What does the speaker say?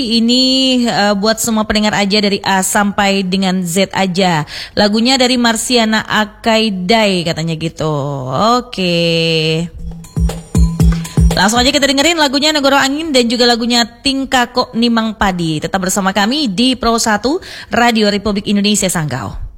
Ini buat semua pendengar aja dari A sampai dengan Z aja. Lagunya dari Marsiana Akaidai katanya gitu. Oke. Langsung aja kita dengerin lagunya Negoro Angin dan juga lagunya Tingkako Nimang Padi. Tetap bersama kami di Pro 1 Radio Republik Indonesia Sanggau.